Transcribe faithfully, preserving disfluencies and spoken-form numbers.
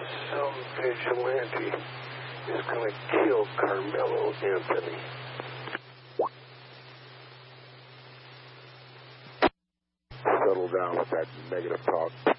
some vigilante is going to kill Carmelo Anthony. Settle down with that negative talk.